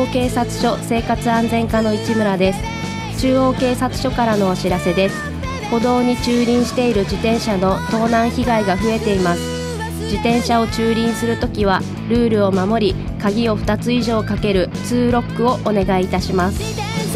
央警察署生活安全課の市村です。中央警察署からのお知らせです。歩道に駐輪している自転車の盗難被害が増えています。自転車を駐輪するときはルールを守り、鍵を2つ以上かける2ロックをお願いいたします。